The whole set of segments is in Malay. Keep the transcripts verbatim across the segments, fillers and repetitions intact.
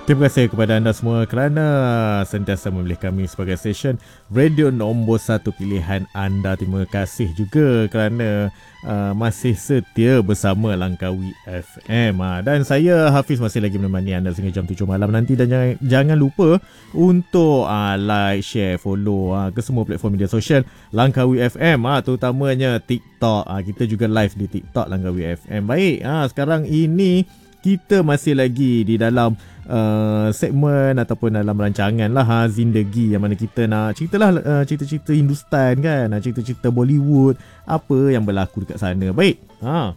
Terima kasih kepada anda semua kerana sentiasa memilih kami sebagai stesen radio nombor satu pilihan anda. Terima kasih juga kerana uh, masih setia bersama Langkawi F M. Uh, dan saya Hafiz masih lagi menemani anda sehingga jam tujuh malam nanti. Dan jangan, jangan lupa untuk uh, like, share, follow uh, ke semua platform media sosial Langkawi F M, uh, terutamanya TikTok. Uh, kita juga live di TikTok Langkawi F M. Baik, uh, sekarang ini kita masih lagi di dalam uh, segmen ataupun dalam rancangan lah ha, Zindagi, yang mana kita nak ceritalah uh, cerita-cerita Hindustan kan, cerita-cerita Bollywood, apa yang berlaku dekat sana. Baik, ha.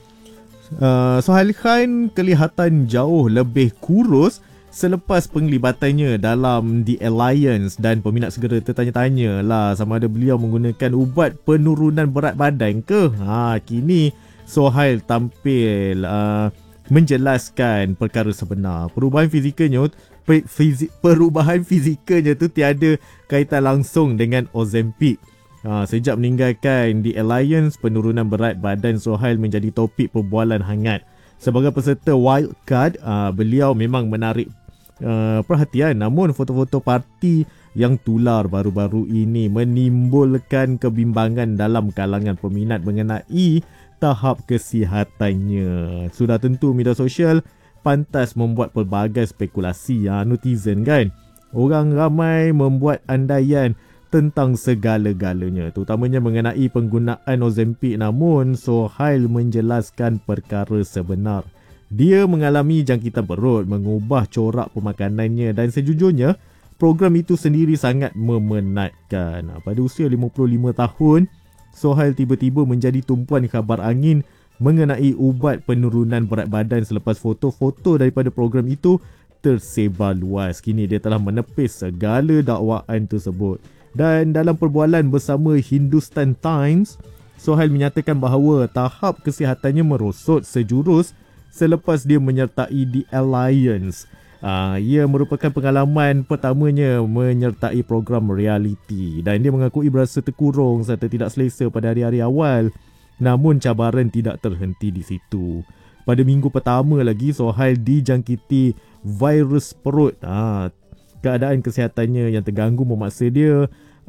uh, Sohail Khan kelihatan jauh lebih kurus selepas penglibatannya dalam The Alliance, dan peminat segera tertanya-tanya lah sama ada beliau menggunakan ubat penurunan berat badan ke. Ha, kini Sohail tampil uh, menjelaskan perkara sebenar. Perubahan fizikalnya fizik, perubahan fizikalnya tu tiada kaitan langsung dengan Ozempic. Ha, sejak meninggalkan The Alliance, penurunan berat badan Sohail menjadi topik perbualan hangat. Sebagai peserta wildcard, uh, beliau memang menarik uh, perhatian, namun foto-foto parti yang tular baru-baru ini menimbulkan kebimbangan dalam kalangan peminat mengenai tahap kesihatannya. Sudah tentu media sosial pantas membuat pelbagai spekulasi, ya, netizen kan. Orang ramai membuat andaian tentang segala-galanya, terutamanya mengenai penggunaan Ozempic, namun Sohail menjelaskan perkara sebenar. Dia mengalami jangkitan perut, mengubah corak pemakanannya, dan sejujurnya program itu sendiri sangat memenatkan. Pada usia lima puluh lima tahun, Sohail tiba-tiba menjadi tumpuan khabar angin mengenai ubat penurunan berat badan selepas foto-foto daripada program itu tersebar luas. Kini dia telah menepis segala dakwaan tersebut. Dan dalam perbualan bersama Hindustan Times, Sohail menyatakan bahawa tahap kesihatannya merosot sejurus selepas dia menyertai The Alliance. Uh, ia merupakan pengalaman pertamanya menyertai program reality, dan dia mengakui berasa terkurung serta tidak selesa pada hari-hari awal. Namun cabaran tidak terhenti di situ. Pada minggu pertama lagi, Sohail dijangkiti virus perut. Uh, keadaan kesihatannya yang terganggu memaksa dia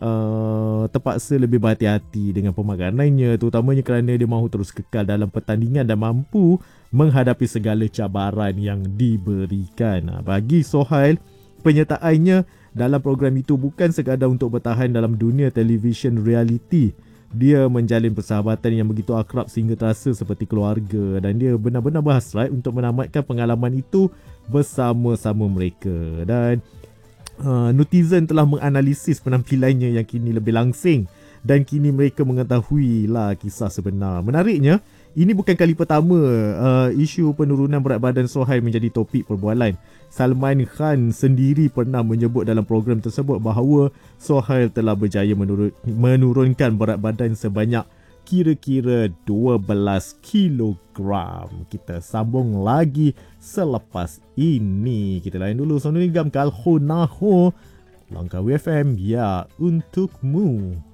Uh, terpaksa lebih berhati-hati dengan pemakanannya, terutamanya kerana dia mahu terus kekal dalam pertandingan dan mampu menghadapi segala cabaran yang diberikan. Bagi Sohail, penyertaannya dalam program itu bukan sekadar untuk bertahan dalam dunia televisyen reality. Dia menjalin persahabatan yang begitu akrab sehingga terasa seperti keluarga, dan dia benar-benar berhasrat untuk menamatkan pengalaman itu bersama-sama mereka. Dan Uh, netizen telah menganalisis penampilannya yang kini lebih langsing, dan kini mereka mengetahui lah kisah sebenar. Menariknya, ini bukan kali pertama uh, isu penurunan berat badan Sohail menjadi topik perbualan. Salman Khan sendiri pernah menyebut dalam program tersebut bahawa Sohail telah berjaya menurun, menurunkan berat badan sebanyak kira-kira dua belas kilogram. Kita sambung lagi selepas ini. Kita layan dulu Sonunigam Kalho Naho Langkawi F M, ya untukmu.